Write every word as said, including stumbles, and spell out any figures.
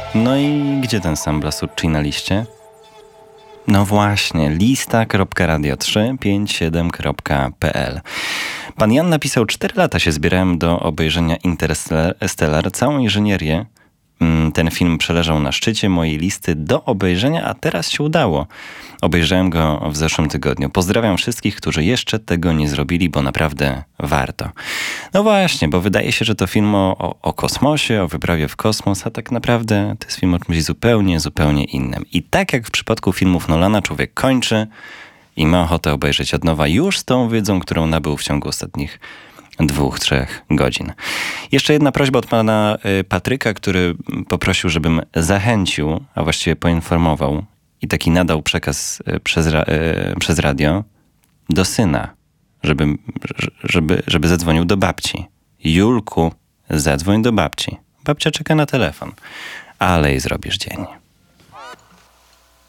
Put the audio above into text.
No i gdzie ten Sam Blasucci na liście? No właśnie, lista kropka radio trzy pięć siedem kropka p l. Pan Jan napisał: cztery lata się zbierałem do obejrzenia Interstellar, całą inżynierię. Ten film przeleżał na szczycie mojej listy do obejrzenia, a teraz się udało. Obejrzałem go w zeszłym tygodniu. Pozdrawiam wszystkich, którzy jeszcze tego nie zrobili, bo naprawdę warto. No właśnie, bo wydaje się, że to film o, o, o kosmosie, o wyprawie w kosmos, a tak naprawdę to jest film o czymś zupełnie, zupełnie innym. I tak jak w przypadku filmów Nolana, człowiek kończy i ma ochotę obejrzeć od nowa już z tą wiedzą, którą nabył w ciągu ostatnich dwóch, trzech godzin. Jeszcze jedna prośba od pana Patryka, który poprosił, żebym zachęcił, a właściwie poinformował i taki nadał przekaz przez, ra, przez radio do syna, żeby, żeby, żeby zadzwonił do babci. Julku, zadzwoń do babci. Babcia czeka na telefon, ale jej zrobisz dzień.